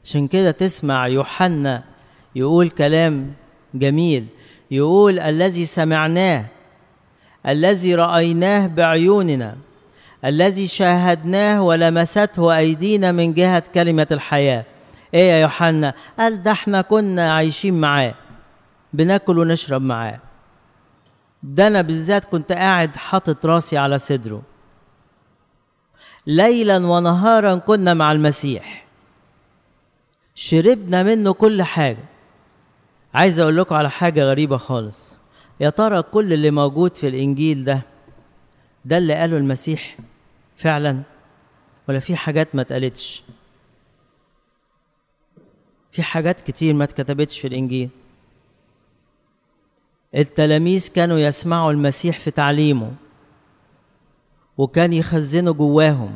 عشان كده تسمع يوحنا يقول كلام جميل، يقول الذي سمعناه، الذي رأيناه بعيوننا، الذي شاهدناه ولمسته أيدينا من جهة كلمة الحياة. إيه يا يوحنا؟ قال ده احنا كنا عايشين معاه، بناكل ونشرب معاه. ده أنا بالذات كنت قاعد حاطط راسي على صدره، ليلا ونهارا كنا مع المسيح، شربنا منه كل حاجة. عايز أقول لكم على حاجة غريبة خالص. يا ترى كل اللي موجود في الإنجيل ده اللي قاله المسيح فعلا، ولا في حاجات ما اتقالتش؟ في حاجات كتير ما اتكتبتش في الإنجيل. التلاميذ كانوا يسمعوا المسيح في تعليمه، وكان يخزنوا جواهم.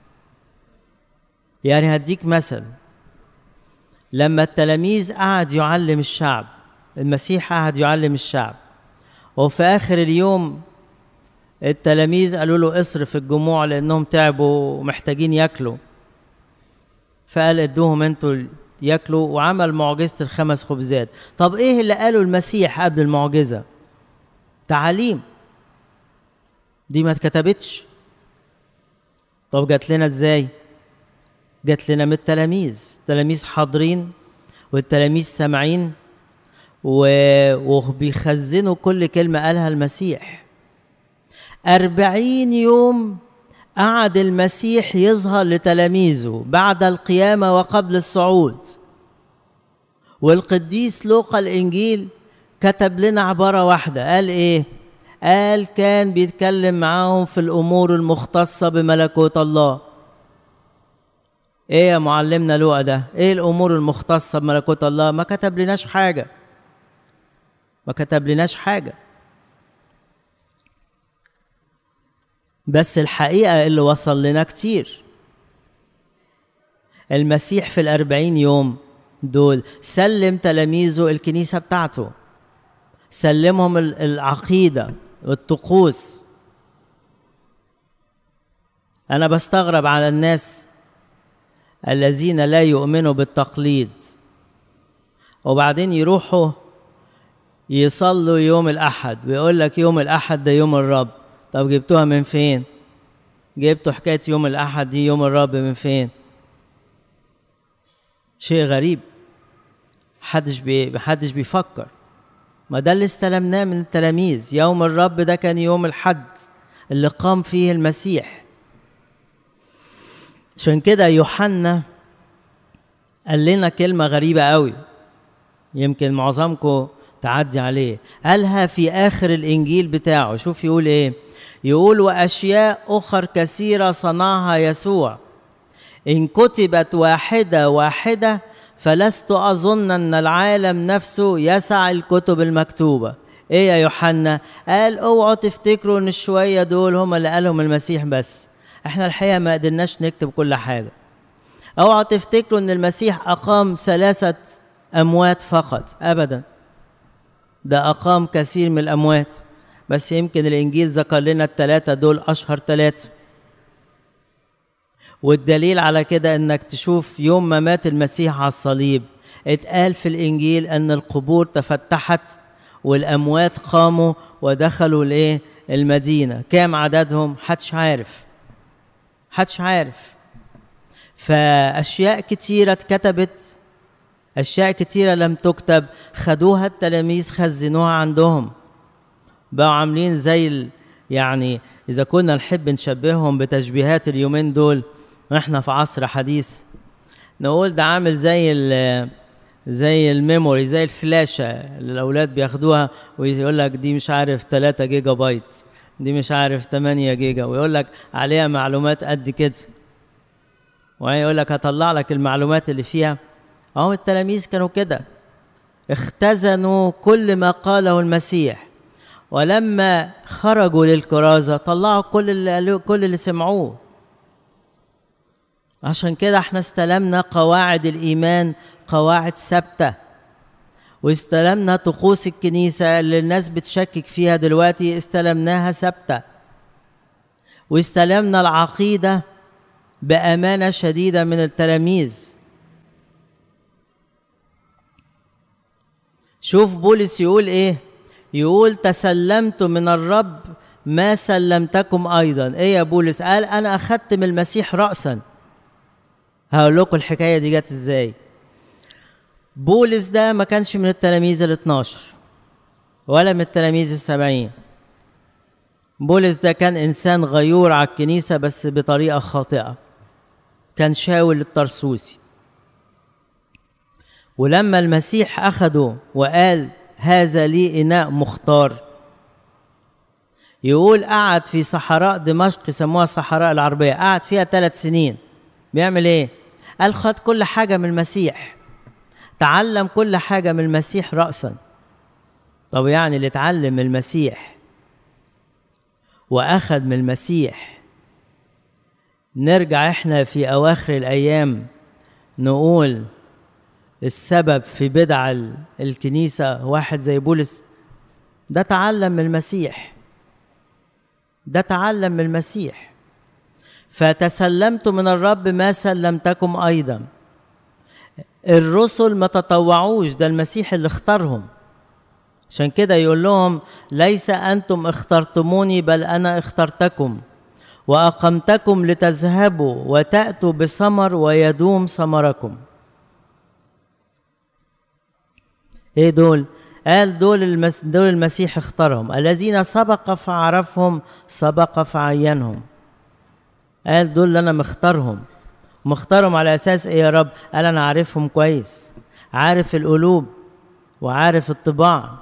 يعني هديك مثل، لما التلاميذ قعد يعلم الشعب، المسيح قعد يعلم الشعب، وفي آخر اليوم التلاميذ قالوا له اصرف الجموع لأنهم تعبوا ومحتاجين ياكلوا، فقال ادوهم انتوا ياكلوا، وعمل معجزة ال5 خبزات. طب ايه اللي قاله المسيح قبل المعجزة؟ تعاليم، دي ما اتكتبتش. طب جات لنا ازاي؟ جات لنا من التلاميذ حاضرين، والتلاميذ سامعين وبيخزنوا كل كلمة قالها المسيح. 40 يوم قعد المسيح يظهر لتلاميذه بعد القيامة وقبل الصعود. والقديس لوقا الإنجيل كتب لنا عبارة واحدة، قال إيه؟ قال كان بيتكلم معاهم في الأمور المختصة بملكوت الله. إيه يا معلمنا لوقا ده؟ إيه الأمور المختصة بملكوت الله؟ ما كتب لناش حاجة، ما كتب لناش حاجة. بس الحقيقة اللي وصل لنا كتير. المسيح في 40 يوم دول سلم تلاميذه الكنيسة بتاعته، سلمهم العقيدة والطقوس. أنا بستغرب على الناس الذين لا يؤمنوا بالتقليد، وبعدين يروحوا يصلوا يوم الأحد ويقول لك يوم الأحد ده يوم الرب. طب جبتوها من فين؟ جبتوا حكاية يوم الأحد دي يوم الرب من فين؟ شيء غريب، محدش بيفكر. ما ده اللي استلمناه من التلاميذ، يوم الرب ده كان يوم الحد اللي قام فيه المسيح. عشان كده يوحنا قال لنا كلمة غريبة قوي، يمكن معظمكم تعدي عليه. قالها في آخر الإنجيل بتاعه. شوف يقول إيه؟ يقول وأشياء أخر كثيرة صنعها يسوع، إن كتبت واحدة واحدة فلست أظن أن العالم نفسه يسع الكتب المكتوبة. إيه يا يوحنا؟ قال اوعوا تفتكروا إن الشوية دول هم اللي قالهم المسيح بس، إحنا الحقيقة ما قدرناش نكتب كل حاجة. اوعوا تفتكروا إن المسيح أقام 3 أموات فقط، أبدا، ده أقام كثير من الأموات، بس يمكن الإنجيل ذكر لنا ال3 دول أشهر 3. والدليل على كده إنك تشوف يوم ما مات المسيح على الصليب اتقال في الإنجيل أن القبور تفتحت والأموات قاموا ودخلوا الإيه؟ المدينة. كام عددهم؟ حدش عارف، حدش عارف. فأشياء كتيرة اتكتبت، أشياء كتيرة لم تكتب، خدوها التلاميذ خزنوها عندهم، بقوا عاملين زي يعني إذا كنا نحب نشبههم بتشبيهات اليومين دول احنا في عصر حديث، نقول ده عامل زي الميموري، زي الفلاشة اللي الأولاد بياخدوها ويقول لك دي مش عارف 3 جيجا بايت، دي مش عارف 8 جيجا، ويقول لك عليها معلومات قد كده، ويقول لك هطلع لك المعلومات اللي فيها. أهو التلاميذ كانوا كده، اختزنوا كل ما قاله المسيح، ولما خرجوا للكرازة طلعوا كل اللي سمعوه. عشان كده احنا استلمنا قواعد الإيمان، قواعد ثابتة، واستلمنا طقوس الكنيسة اللي الناس بتشكك فيها دلوقتي استلمناها ثابتة، واستلمنا العقيدة بأمانة شديدة من التلاميذ. شوف بولس يقول ايه، يقول تسلمت من الرب ما سلمتكم ايضا. ايه يا بولس؟ قال انا اخدت من المسيح رأسا. هقول لكم الحكاية دي جت ازاي. بولس ده ما كانش من التلاميذ ال12 ولا من التلاميذ ال70. بولس ده كان انسان غيور على الكنيسة بس بطريقة خاطئة، كان شاول الطرسوسي. ولما المسيح أخده وقال هذا لي إناء مختار، يقول قعد في صحراء دمشق، يسموها الصحراء العربية، قعد فيها 3 سنين. بيعمل ايه؟ قال خد كل حاجة من المسيح، تعلم كل حاجة من المسيح رأسا. طب يعني اللي اتعلم من المسيح وأخذ من المسيح، نرجع احنا في أواخر الأيام نقول السبب في بدع الكنيسة واحد زي بولس؟ ده تعلم من المسيح، ده تعلم من المسيح. فتسلمت من الرب ما سلمتكم أيضا. الرسل ما تطوعوش، ده المسيح اللي اختارهم. عشان كده يقول لهم ليس أنتم اخترتموني بل أنا اخترتكم وأقمتكم لتذهبوا وتأتوا بثمر ويدوم ثمركم. ايه دول؟ قال دول المسيح اختارهم، الذين سبق فعرفهم سبق فعينهم. قال دول اللي انا مختارهم على اساس ايه يا رب؟ قال انا عارفهم كويس، عارف القلوب وعارف الطباع.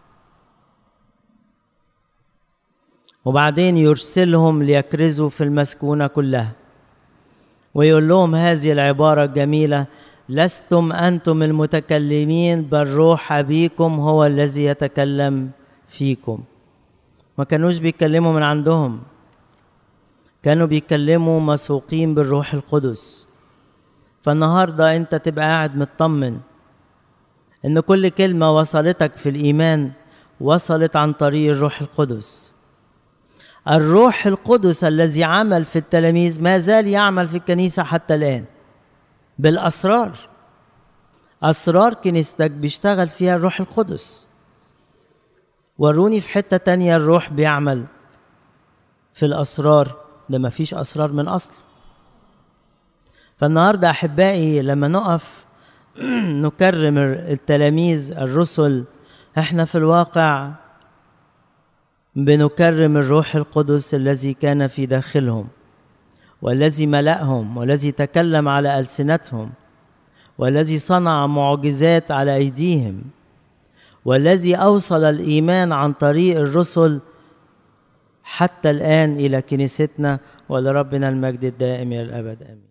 وبعدين يرسلهم ليكرزوا في المسكونة كلها، ويقول لهم هذه العبارة الجميلة: لستم أنتم المتكلمين بل روح أبيكم هو الذي يتكلم فيكم. ما كانوش بيتكلموا من عندهم، كانوا بيتكلموا مسوقين بالروح القدس. فالنهاردة أنت تبقى قاعد مطمن إن كل كلمة وصلتك في الإيمان وصلت عن طريق الروح القدس. الروح القدس الذي عمل في التلاميذ ما زال يعمل في الكنيسة حتى الآن بالأسرار. أسرار كنيستك بيشتغل فيها الروح القدس. وروني في حتة تانية الروح بيعمل في الأسرار، ده ما فيش أسرار من أصل. فالنهاردة أحبائي لما نقف نكرم التلاميذ الرسل، احنا في الواقع بنكرم الروح القدس الذي كان في داخلهم والذي ملأهم والذي تكلم على ألسنتهم والذي صنع معجزات على أيديهم والذي أوصل الإيمان عن طريق الرسل حتى الآن إلى كنيستنا. ولربنا المجد الدائم إلى الأبد، آمين.